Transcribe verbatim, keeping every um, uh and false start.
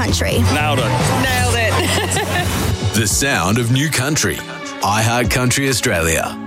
Country. Nailed it. Nailed it. The sound of New Country. iHeart Country Australia.